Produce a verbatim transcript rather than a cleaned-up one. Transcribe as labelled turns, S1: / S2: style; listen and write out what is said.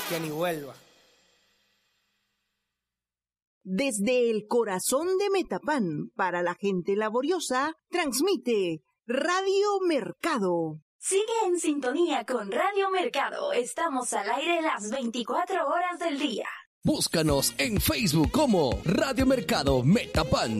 S1: que ni vuelva.
S2: Desde el corazón de Metapán, para la gente laboriosa, transmite Radio Mercado.
S3: Sigue en sintonía con Radio Mercado. Estamos al aire las veinticuatro horas del día.
S4: Búscanos en Facebook como Radio Mercado Metapán.